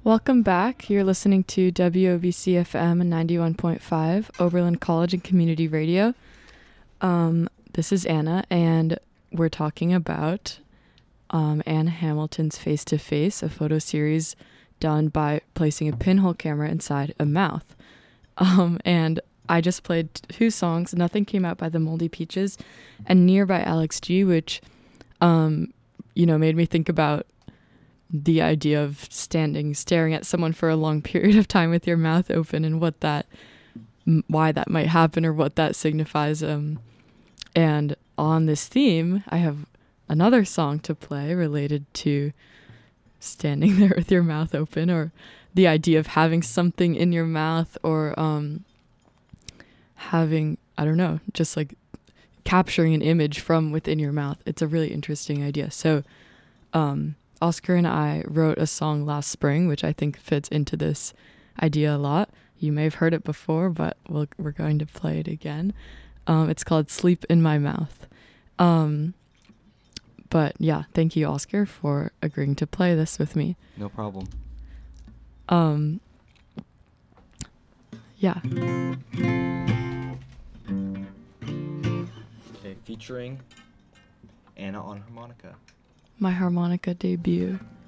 Welcome back. You're listening to WOBC FM 91.5, Oberlin College and Community Radio. This is Anna, and we're talking about Anna Hamilton's Face to Face, a photo series done by placing a pinhole camera inside a mouth. And I just played two songs, Nothing Came Out by the Moldy Peaches and Near by Alex G, which, made me think about the idea of staring at someone for a long period of time with your mouth open and why that might happen or what that signifies. And on this theme, I have another song to play related to standing there with your mouth open, or the idea of having something in your mouth, or having, just like capturing an image from within your mouth. It's a really interesting idea. So, Oscar and I wrote a song last spring, which I think fits into this idea a lot. You may have heard it before, but we're going to play it again. It's called Sleep in My Mouth. But yeah, thank you, Oscar, for agreeing to play this with me. No problem. Yeah. Okay, featuring Anna on harmonica. My harmonica debut.